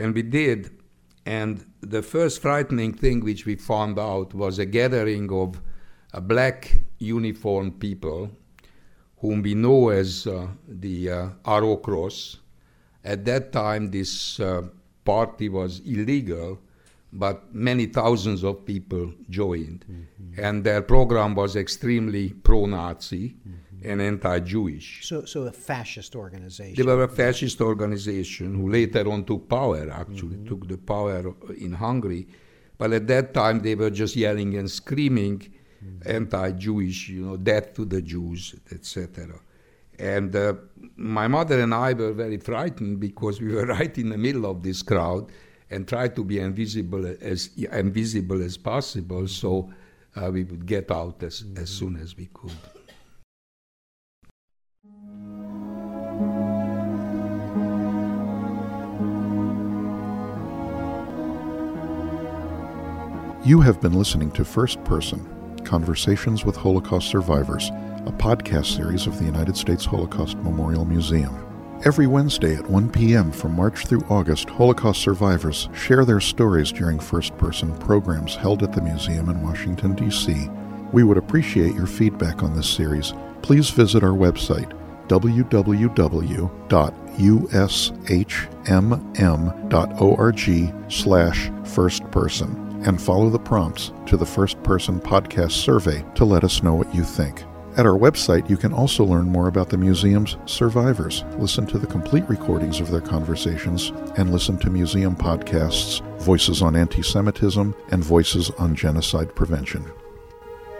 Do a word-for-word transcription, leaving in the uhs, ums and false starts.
And we did. And the first frightening thing which we found out was a gathering of uh, black uniformed people whom we know as uh, the uh, Arrow Cross. At that time, this uh, party was illegal, but many thousands of people joined. Mm-hmm. And their program was extremely pro-Nazi mm-hmm. and anti-Jewish. So so a fascist organization. They were a fascist organization who later on took power, actually, mm-hmm. took the power in Hungary. But at that time, they were just yelling and screaming mm-hmm. anti-Jewish, you know, death to the Jews, et cetera. And uh, my mother and I were very frightened because we were right in the middle of this crowd and tried to be invisible as invisible as possible, so uh, we would get out as, mm-hmm. as soon as we could. You have been listening to First Person, Conversations with Holocaust Survivors, a podcast series of the United States Holocaust Memorial Museum. Every Wednesday at one p.m. from March through August, Holocaust survivors share their stories during first-person programs held at the museum in Washington, D C We would appreciate your feedback on this series. Please visit our website, w w w dot u s h m m dot org slash firstperson, and follow the prompts to the First Person Podcast survey to let us know what you think. At our website, you can also learn more about the museum's survivors, listen to the complete recordings of their conversations, and listen to museum podcasts, Voices on Anti-Semitism and Voices on Genocide Prevention.